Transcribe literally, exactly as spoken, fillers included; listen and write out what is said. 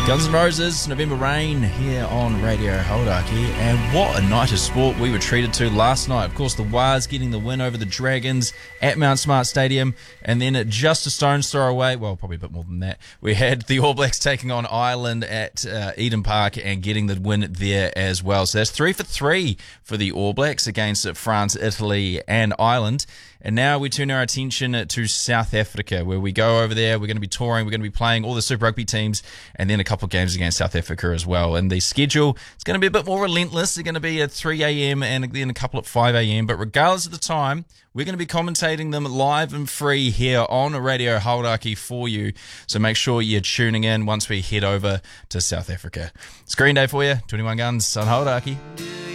Guns N' Roses, November Rain here on Radio Hauraki, and what a night of sport we were treated to last night. Of course, the Waz getting the win over the Dragons at Mount Smart Stadium, and then at just a stone's throw away, well, probably a bit more than that, we had the All Blacks taking on Ireland at uh, Eden Park and getting the win there as well. So that's three for three for the All Blacks against France, Italy, and Ireland. And now we turn our attention to South Africa, where we go over there. We're going to be touring. We're going to be playing all the Super Rugby teams and then a couple of games against South Africa as well. And the schedule is going to be a bit more relentless. They're going to be at three a.m. and then a couple at five a.m. But regardless of the time, we're going to be commentating them live and free here on Radio Hauraki for you. So make sure you're tuning in once we head over to South Africa. It's Green Day for you. twenty-one Guns on Hauraki.